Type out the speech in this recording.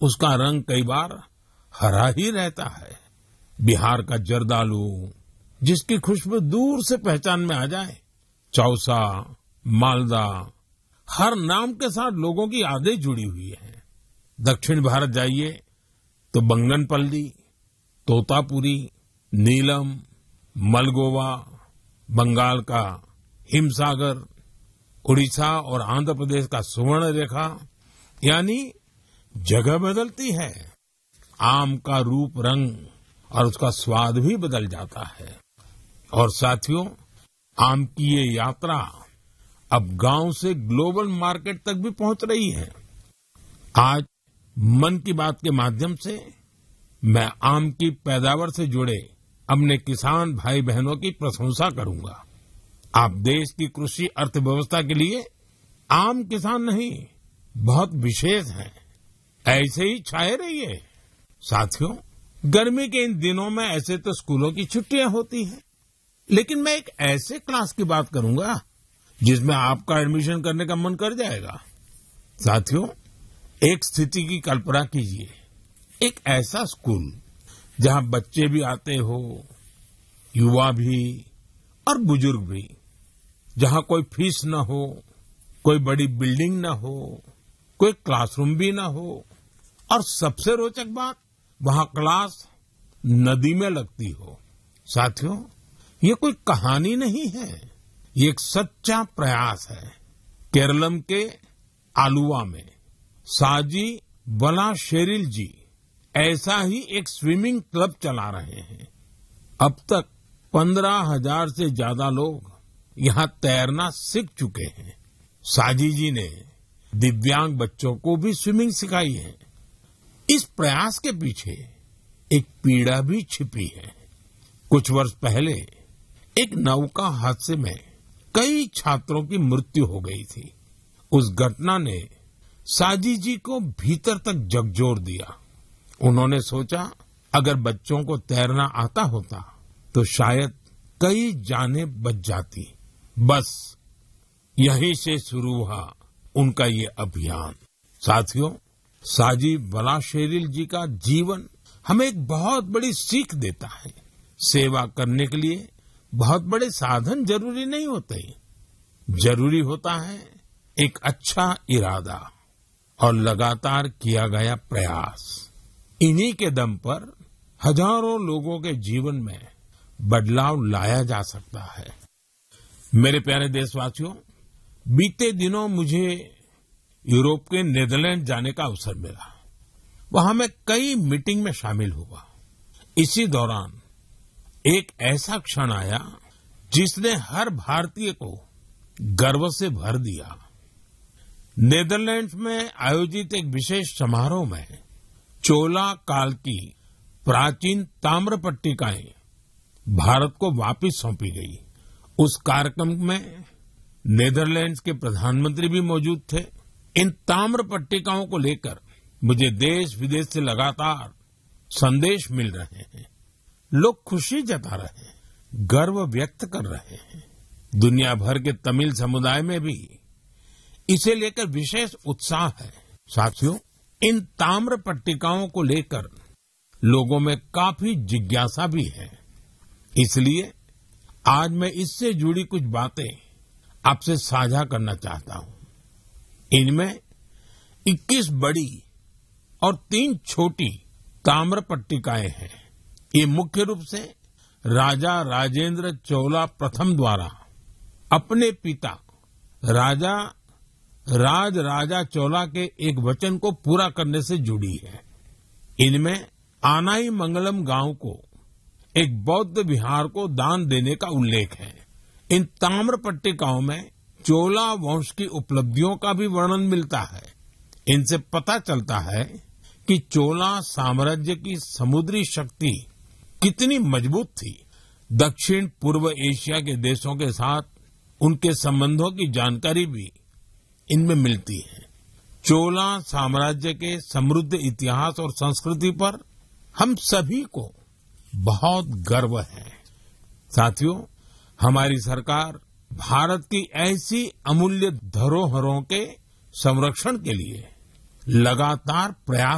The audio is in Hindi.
उसका रंग कई बार हरा ही रहता है। बिहार का जर्दालू, जिसकी खुशबू दूर से पहचान में आ जाए, चौसा, मालदा, हर नाम के साथ लोगों की यादें जुड़ी हुई हैं। दक्षिण भारत जाइए तो बंगनपल्ली, तोतापुरी, नीलम, मलगोवा, बंगाल का हिमसागर, उड़ीसा और आंध्र प्रदेश का सुवर्ण रेखा, यानी जगह बदलती है। आम का रूप, रंग और उसका स्वाद भी बदल जाता है। और साथियों, आम की ये यात्रा अब गांव से ग्लोबल मार्केट तक भी पहुंच रही है। आज मन की बात के माध्यम से मैं आम की पैदावार से जुड़े अपने किसान भाई बहनों की प्रशंसा करूंगा। आप देश की कृषि अर्थव्यवस्था के लिए आम किसान नहीं, बहुत विशेष हैं। ऐसे ही छाए रहिए। साथियों, गर्मी के इन दिनों में ऐसे तो स्कूलों की छुट्टियां होती हैं, लेकिन मैं एक ऐसे क्लास की बात करूंगा जिसमें आपका एडमिशन करने का मन कर जाएगा। साथियों, एक स्थिति की कल्पना कीजिए, एक ऐसा स्कूल जहां बच्चे भी आते हो, युवा भी और बुजुर्ग भी, जहां कोई फीस न हो, कोई बड़ी बिल्डिंग न हो, कोई क्लासरूम भी न हो, और सबसे रोचक बात, वहां क्लास नदी में लगती हो। साथियों, ये कोई कहानी नहीं है, ये एक सच्चा प्रयास है। केरलम के आलुवा में साजी वलाशेरिल जी ऐसा ही एक स्विमिंग क्लब चला रहे हैं। अब तक 15,000 से ज्यादा लोग यहां तैरना सीख चुके हैं। साजी जी ने दिव्यांग बच्चों को भी स्विमिंग सिखाई है। इस प्रयास के पीछे एक पीड़ा भी छिपी है। कुछ वर्ष पहले एक नौका हादसे में कई छात्रों की मृत्यु हो गई थी। उस घटना ने साजी जी को भीतर तक झकझोर दिया। उन्होंने सोचा, अगर बच्चों को तैरना आता होता तो शायद कई जानें बच जाती। बस यहीं से शुरू हुआ उनका ये अभियान। साथियों, साजी वलाशेरिल जी का जीवन हमें एक बहुत बड़ी सीख देता है। सेवा करने के लिए बहुत बड़े साधन जरूरी नहीं होते, जरूरी होता है एक अच्छा इरादा और लगातार किया गया प्रयास। इन्हीं के दम पर हजारों लोगों के जीवन में बदलाव लाया जा सकता है। मेरे प्यारे देशवासियों, बीते दिनों मुझे यूरोप के नीदरलैंड जाने का अवसर मिला। वहां मैं कई मीटिंग में शामिल हुआ। इसी दौरान एक ऐसा क्षण आया जिसने हर भारतीय को गर्व से भर दिया। नीदरलैंड्स में आयोजित एक विशेष समारोह में चोला काल की प्राचीन ताम्र पट्टिकाएं भारत को वापस सौंपी गई। उस कार्यक्रम में नीदरलैंड्स के प्रधानमंत्री भी मौजूद थे। इन ताम्र पट्टिकाओं को लेकर मुझे देश विदेश से लगातार संदेश मिल रहे हैं। लोग खुशी जता रहे हैं, गर्व व्यक्त कर रहे हैं। दुनिया भर के तमिल समुदाय में भी इसे लेकर विशेष उत्साह है। साथियों, इन ताम्र पट्टिकाओं को लेकर लोगों में काफी जिज्ञासा भी है। इसलिए आज मैं इससे जुड़ी कुछ बातें आपसे साझा करना चाहता हूं। इनमें 21 बड़ी और 3 छोटी ताम्र पट्टिकाएं हैं। ये मुख्य रूप से राजा राजेंद्र चोला प्रथम द्वारा अपने पिता राजा राजा चोला के एक वचन को पूरा करने से जुड़ी है। इनमें आनाई मंगलम गांव को एक बौद्ध विहार को दान देने का उल्लेख है। इन ताम्र पट्टिकाओं में चोला वंश की उपलब्धियों का भी वर्णन मिलता है। इनसे पता चलता है कि चोला साम्राज्य की समुद्री शक्ति कितनी मजबूत थी। दक्षिण पूर्व एशिया के देशों के साथ उनके संबंधों की जानकारी भी इनमें मिलती है। चोला साम्राज्य के समृद्ध इतिहास और संस्कृति पर हम सभी को बहुत गर्व है। साथियों, हमारी सरकार भारत की ऐसी अमूल्य धरोहरों के संरक्षण के लिए लगातार प्रयास